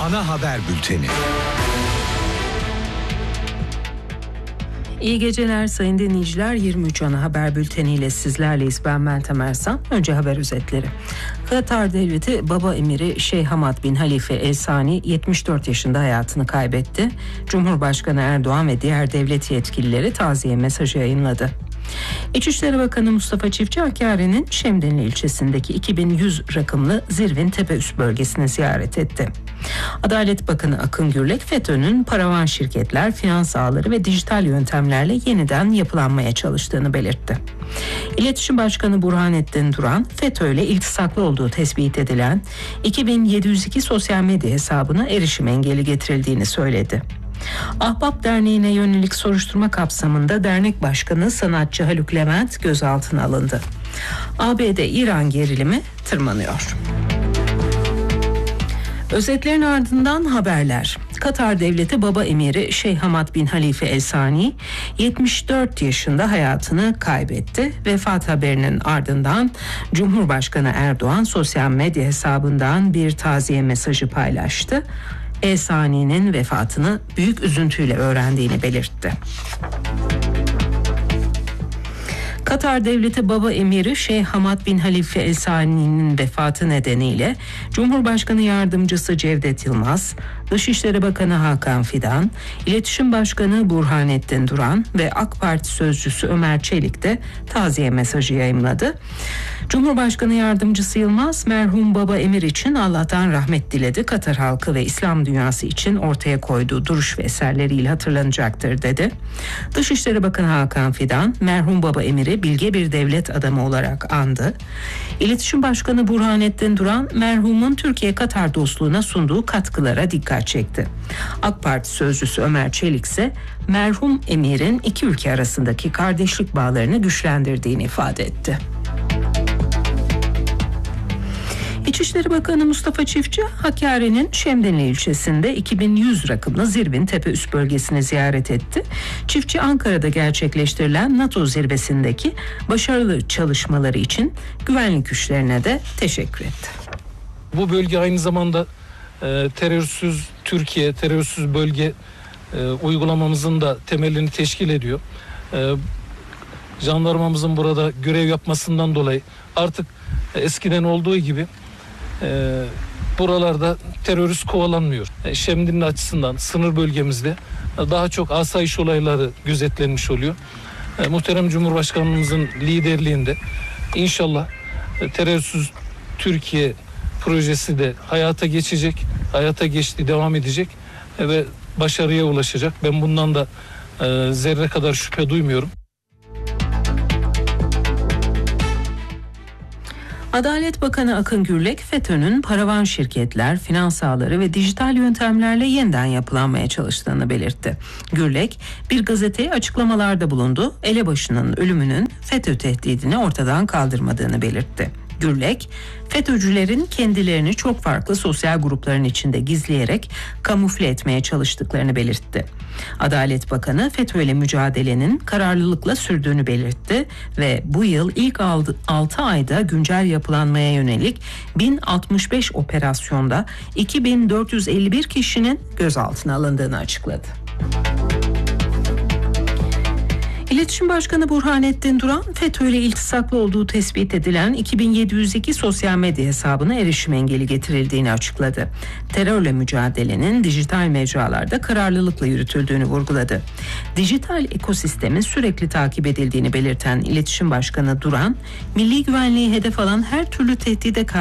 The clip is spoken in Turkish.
ana haber bülteni. İyi geceler sayın dinleyiciler. 23 ana haber bülteniyle sizlerleyiz. Ben Meltem Ersan. Önce haber özetleri. Katar Devleti Baba Emiri Şeyh Hamad bin Halife El Sani 74 yaşında hayatını kaybetti. Cumhurbaşkanı Erdoğan ve diğer devlet yetkilileri taziye mesajı yayınladı. İçişleri Bakanı Mustafa Çiftçi Hakkari'nin Şemdinli ilçesindeki 2100 rakımlı Zirvin Tepeüst bölgesini ziyaret etti. Adalet Bakanı Akın Gürlek, FETÖ'nün paravan şirketler, finans ağları ve dijital yöntemlerle yeniden yapılanmaya çalıştığını belirtti. İletişim Başkanı Burhanettin Duran, FETÖ ile iltisaklı olduğu tespit edilen 2702 sosyal medya hesabına erişim engeli getirildiğini söyledi. Ahbap Derneği'ne yönelik soruşturma kapsamında dernek başkanı sanatçı Haluk Levent gözaltına alındı. ABD-İran gerilimi tırmanıyor. Özetlerin ardından haberler. Katar Devleti Baba Emiri Şeyh Hamad bin Halife El Sani 74 yaşında hayatını kaybetti. Vefat haberinin ardından Cumhurbaşkanı Erdoğan sosyal medya hesabından bir taziye mesajı paylaştı. El Sani'nin vefatını büyük üzüntüyle öğrendiğini belirtti. Katar Devleti Baba Emiri Şeyh Hamad bin Halife El Sani'nin vefatı nedeniyle Cumhurbaşkanı Yardımcısı Cevdet Yılmaz, Dışişleri Bakanı Hakan Fidan, İletişim Başkanı Burhanettin Duran ve AK Parti Sözcüsü Ömer Çelik de taziye mesajı yayımladı. Cumhurbaşkanı Yardımcısı Yılmaz, merhum Baba Emir için Allah'tan rahmet diledi. Katar halkı ve İslam dünyası için ortaya koyduğu duruş ve eserleriyle hatırlanacaktır dedi. Dışişleri Bakanı Hakan Fidan, merhum Baba Emir'i bilge bir devlet adamı olarak andı. İletişim Başkanı Burhanettin Duran, merhumun Türkiye-Katar dostluğuna sunduğu katkılara dikkat çekti. AK Parti Sözcüsü Ömer Çelik ise merhum emirin iki ülke arasındaki kardeşlik bağlarını güçlendirdiğini ifade etti. İçişleri Bakanı Mustafa Çiftçi, Hakkari'nin Şemdinli ilçesinde 2100 rakımlı Zirvin Tepeüst bölgesini ziyaret etti. Çiftçi, Ankara'da gerçekleştirilen NATO zirvesindeki başarılı çalışmaları için güvenlik güçlerine de teşekkür etti. Bu bölge aynı zamanda terörsüz Türkiye, terörsüz bölge uygulamamızın da temelini teşkil ediyor. Jandarmamızın burada görev yapmasından dolayı artık eskiden olduğu gibi buralarda terörist kovalanmıyor. Şemdinli açısından sınır bölgemizde daha çok asayiş olayları gözetlenmiş oluyor. Muhterem Cumhurbaşkanımızın liderliğinde inşallah terörsüz Türkiye projesi de hayata geçecek, hayata geçti, devam edecek ve başarıya ulaşacak. Ben bundan da zerre kadar şüphe duymuyorum. Adalet Bakanı Akın Gürlek, FETÖ'nün paravan şirketler, finans ağları ve dijital yöntemlerle yeniden yapılanmaya çalıştığını belirtti. Gürlek, bir gazeteye açıklamalarda bulundu, elebaşının ölümünün FETÖ tehdidini ortadan kaldırmadığını belirtti. Gürlek, FETÖ'cülerin kendilerini çok farklı sosyal grupların içinde gizleyerek kamufle etmeye çalıştıklarını belirtti. Adalet Bakanı, FETÖ ile mücadelenin kararlılıkla sürdüğünü belirtti ve bu yıl ilk 6 ayda güncel yapılanmaya yönelik 1065 operasyonda 2451 kişinin gözaltına alındığını açıkladı. İletişim Başkanı Burhanettin Duran, FETÖ ile iltisaklı olduğu tespit edilen 2702 sosyal medya hesabına erişim engeli getirildiğini açıkladı. Terörle mücadelenin dijital mecralarda kararlılıkla yürütüldüğünü vurguladı. Dijital ekosistemin sürekli takip edildiğini belirten İletişim Başkanı Duran, milli güvenliği hedef alan her türlü tehdide karşı